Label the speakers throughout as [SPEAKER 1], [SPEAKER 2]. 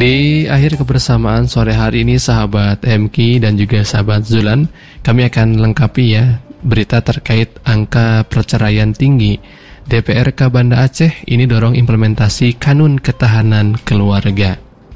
[SPEAKER 1] Di akhir kebersamaan sore hari ini sahabat MK dan juga sahabat Zulan, kami akan lengkapi ya berita terkait angka perceraian tinggi. DPRK Banda Aceh ini dorong implementasi kanun ketahanan keluarga.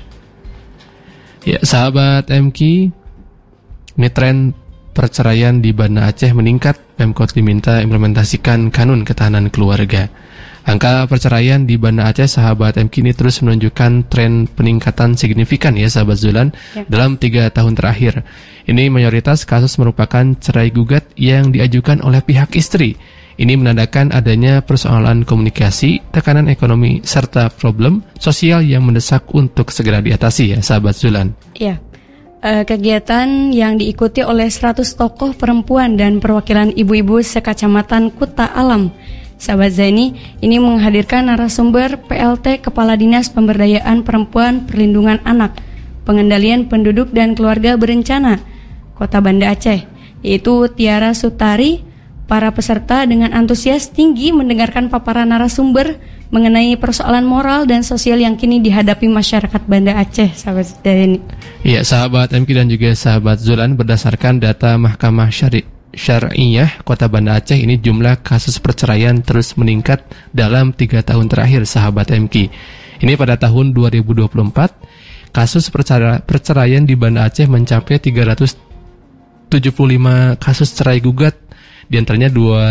[SPEAKER 1] Ya sahabat MK, ini tren perceraian di Banda Aceh meningkat. Pemkot diminta implementasikan kanun ketahanan keluarga. Angka perceraian di Banda Aceh sahabat MK ini terus menunjukkan tren peningkatan signifikan ya sahabat Zulan dalam 3 tahun terakhir. Ini mayoritas kasus merupakan cerai gugat yang diajukan oleh pihak istri. Ini menandakan adanya persoalan komunikasi, tekanan ekonomi, serta problem sosial yang mendesak untuk segera diatasi ya sahabat Zulan.
[SPEAKER 2] Iya. Kegiatan yang diikuti oleh 100 tokoh perempuan dan perwakilan ibu-ibu sekacamatan Kuta Alam. Sahabat Zaini, ini menghadirkan narasumber PLT Kepala Dinas Pemberdayaan Perempuan Perlindungan Anak, Pengendalian Penduduk dan Keluarga Berencana, Kota Banda Aceh, yaitu Tiara Sutari. Para peserta dengan antusias tinggi mendengarkan paparan narasumber mengenai persoalan moral dan sosial yang kini dihadapi masyarakat Banda Aceh, sahabat Zaini.
[SPEAKER 1] Iya, sahabat MK dan juga sahabat Zulan, berdasarkan data Mahkamah Syariah Kota Banda Aceh, ini jumlah kasus perceraian terus meningkat dalam 3 tahun terakhir sahabat MK. Ini pada tahun 2024, kasus perceraian di Banda Aceh mencapai 375 kasus cerai gugat, di antaranya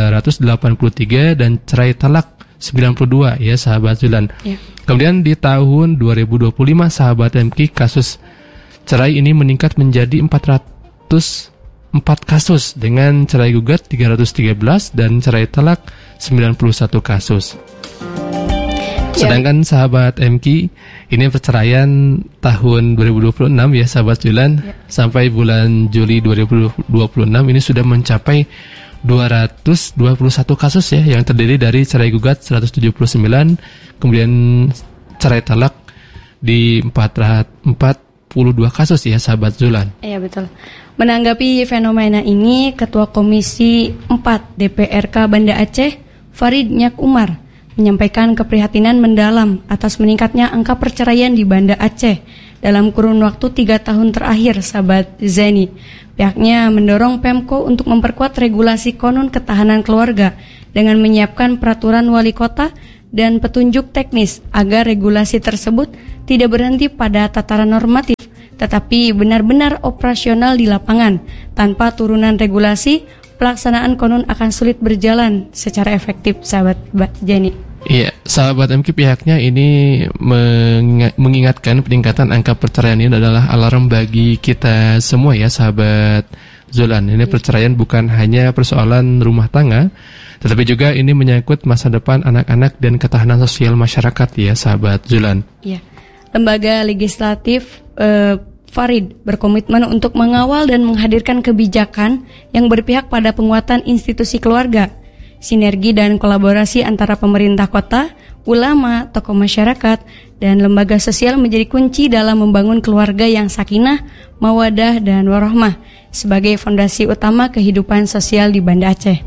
[SPEAKER 1] 283 dan cerai talak 92 ya sahabat Zulan. Ya. Kemudian di tahun 2025 sahabat MK, kasus cerai ini meningkat menjadi 404 kasus dengan cerai gugat 313 dan cerai talak 91 kasus. Sedangkan sahabat MK, ini perceraian tahun 2026 ya sahabat Zulan, sampai bulan Juli 2026 ini sudah mencapai 221 kasus ya, yang terdiri dari cerai gugat 179, kemudian cerai talak di 42 kasus ya sahabat Zulan. Iya betul.
[SPEAKER 2] Menanggapi fenomena ini, Ketua Komisi 4 DPRK Banda Aceh, Farid Nyak Umar, menyampaikan keprihatinan mendalam atas meningkatnya angka perceraian di Banda Aceh dalam kurun waktu 3 tahun terakhir sahabat Zaini. Pihaknya mendorong Pemko untuk memperkuat regulasi kanun ketahanan keluarga dengan menyiapkan peraturan wali kota dan petunjuk teknis agar regulasi tersebut tidak berhenti pada tataran normatif, tetapi benar-benar operasional di lapangan. Tanpa turunan regulasi, pelaksanaan kanun akan sulit berjalan secara efektif, sahabat Jenny.
[SPEAKER 1] Iya, sahabat MK, pihaknya ini mengingatkan peningkatan angka perceraian ini adalah alarm bagi kita semua ya sahabat Zulan. Ini perceraian bukan hanya persoalan rumah tangga, tetapi juga ini menyangkut masa depan anak-anak dan ketahanan sosial masyarakat ya sahabat Zulan. Iya.
[SPEAKER 2] Lembaga legislatif Farid berkomitmen untuk mengawal dan menghadirkan kebijakan yang berpihak pada penguatan institusi keluarga. Sinergi dan kolaborasi antara pemerintah kota, ulama, tokoh masyarakat, dan lembaga sosial menjadi kunci dalam membangun keluarga yang sakinah, mawadah, dan warahmah sebagai fondasi utama kehidupan sosial di Banda Aceh.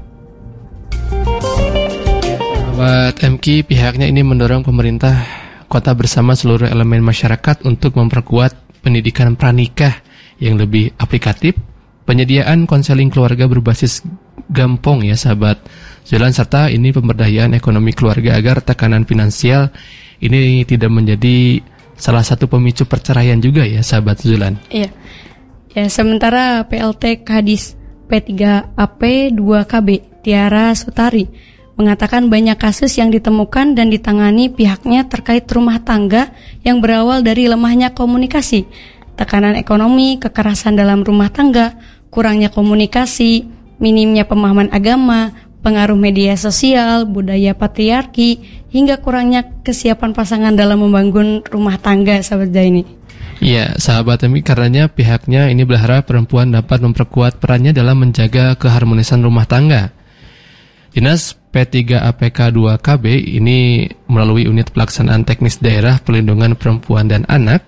[SPEAKER 1] Sahabat MK, pihaknya ini mendorong pemerintah kota bersama seluruh elemen masyarakat untuk memperkuat pendidikan pranikah yang lebih aplikatif, penyediaan konseling keluarga berbasis gampong ya sahabat Zulan, serta ini pemberdayaan ekonomi keluarga agar tekanan finansial ini tidak menjadi salah satu pemicu perceraian juga ya sahabat Zulan.
[SPEAKER 2] Iya. Ya, sementara PLT Kadis P3AP 2KB Tiara Sutari mengatakan banyak kasus yang ditemukan dan ditangani pihaknya terkait rumah tangga yang berawal dari lemahnya komunikasi, tekanan ekonomi, kekerasan dalam rumah tangga, kurangnya komunikasi, minimnya pemahaman agama, pengaruh media sosial, budaya patriarki, hingga kurangnya kesiapan pasangan dalam membangun rumah tangga, sahabat Zaini.
[SPEAKER 1] Iya, sahabat MK, karenanya pihaknya ini berharap perempuan dapat memperkuat perannya dalam menjaga keharmonisan rumah tangga. Dinas P3APK 2KB ini melalui unit pelaksanaan teknis daerah perlindungan perempuan dan anak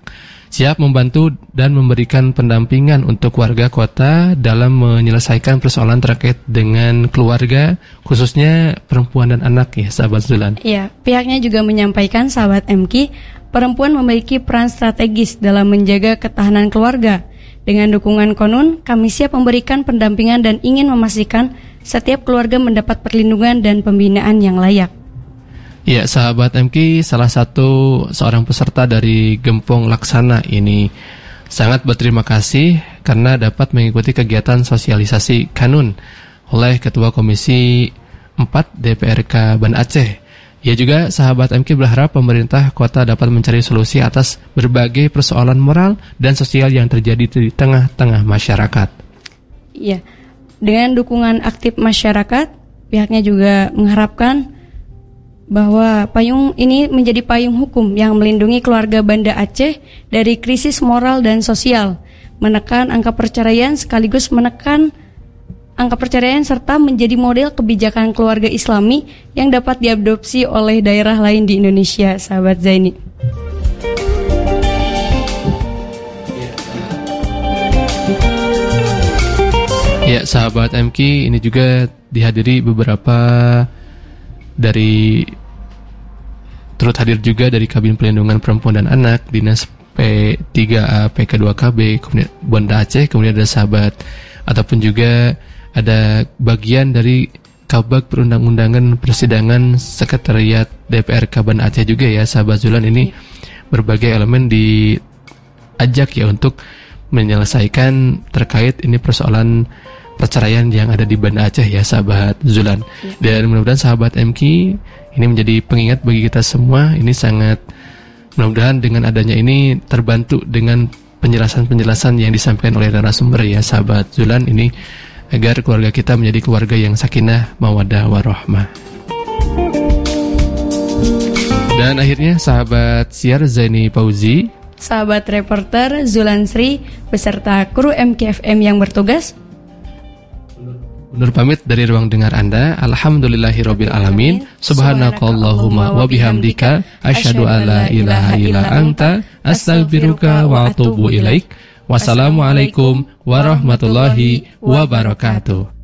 [SPEAKER 1] siap membantu dan memberikan pendampingan untuk warga kota dalam menyelesaikan persoalan terkait dengan keluarga, khususnya perempuan dan anak ya, sahabat Zulan.
[SPEAKER 2] Iya, pihaknya juga menyampaikan, sahabat MK, perempuan memiliki peran strategis dalam menjaga ketahanan keluarga. Dengan dukungan Konun, kami siap memberikan pendampingan dan ingin memastikan setiap keluarga mendapat perlindungan dan pembinaan yang layak.
[SPEAKER 1] Ya, sahabat MK, salah satu seorang peserta dari Gempong Laksana ini sangat berterima kasih karena dapat mengikuti kegiatan sosialisasi kanun oleh Ketua Komisi 4 DPRK Banda Aceh. Ya juga, sahabat MK berharap pemerintah kota dapat mencari solusi atas berbagai persoalan moral dan sosial yang terjadi di tengah-tengah masyarakat.
[SPEAKER 2] Iya, dengan dukungan aktif masyarakat, pihaknya juga mengharapkan bahwa payung ini menjadi payung hukum yang melindungi keluarga Banda Aceh dari krisis moral dan sosial, menekan angka perceraian sekaligus menekan angka perceraian serta menjadi model kebijakan keluarga Islami yang dapat diadopsi oleh daerah lain di Indonesia, sahabat Zaini.
[SPEAKER 1] Ya, sahabat MK, ini juga dihadiri beberapa turut hadir juga dari Kabin Pelindungan Perempuan dan Anak, Dinas P3A, PK2KB, kemudian Banda Aceh, kemudian ada sahabat ataupun juga ada bagian dari Kabag Perundang-undangan Persidangan Sekretariat DPRK Banda Aceh juga ya, sahabat Zulan. Ini berbagai elemen diajak ya untuk menyelesaikan terkait ini persoalan perceraian yang ada di Banda Aceh ya, sahabat Zulan. Dan mudah-mudahan sahabat MK ini menjadi pengingat bagi kita semua. Ini sangat mudah-mudahan dengan adanya ini terbantu dengan penjelasan-penjelasan yang disampaikan oleh narasumber ya, sahabat Zulan, ini agar keluarga kita menjadi keluarga yang sakinah, mawaddah, warahmah. Dan akhirnya sahabat siar Zaini Fauzi,
[SPEAKER 2] sahabat reporter Zulan Sri beserta kru MKFM yang bertugas
[SPEAKER 1] undur pamit dari ruang dengar Anda. Alhamdulillahirabbil alamin. Subhanakallahumma wa bihamdika asyhadu alla ilaha illa anta astaghfiruka wa atubu ilaik. Wassalamualaikum warahmatullahi wabarakatuh.